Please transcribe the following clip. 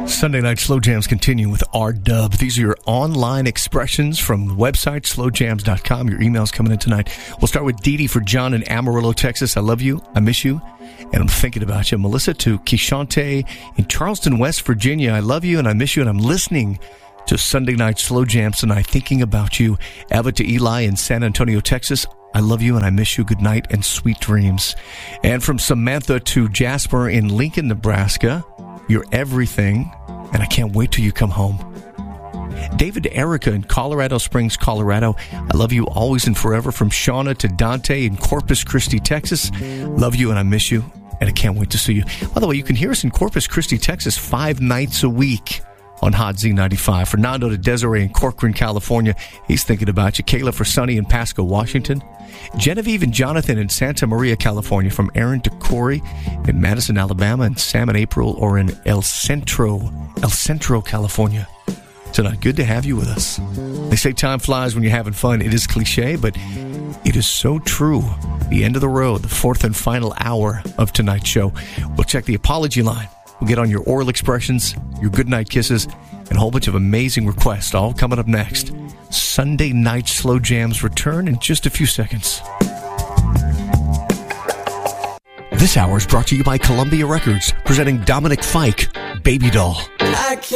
Sunday night slow jams continue with R-Dub. These are your online expressions from the website, slowjams.com. Your emails coming in tonight. We'll start with Dee Dee for John in Amarillo, Texas. I love you. I miss you. And I'm thinking about you. Melissa to Kishante in Charleston, West Virginia. I love you and I miss you. And I'm listening to Sunday night slow jams tonight, thinking about you. Eva to Eli in San Antonio, Texas. I love you and I miss you. Good night and sweet dreams. And from Samantha to Jasper in Lincoln, Nebraska. You're everything, and I can't wait till you come home. David to Erica in Colorado Springs, Colorado. I love you always and forever. From Shauna to Dante in Corpus Christi, Texas. Love you and I miss you, and I can't wait to see you. By the way, you can hear us in Corpus Christi, Texas 5 nights a week on Hot Z95. Fernando to Desiree in Corcoran, California. He's thinking about you. Kayla for Sunny in Pasco, Washington. Genevieve and Jonathan in Santa Maria, California. From Aaron to Corey in Madison, Alabama. And Sam and April are in El Centro, California. Tonight, good to have you with us. They say time flies when you're having fun. It is cliche, but it is so true. The end of the road, the fourth and final hour of tonight's show. We'll check the apology line. We'll get on your oral expressions, your goodnight kisses, and a whole bunch of amazing requests, all coming up next. Sunday night slow jams return in just a few seconds. This hour is brought to you by Columbia Records, presenting Dominic Fike, Baby Doll.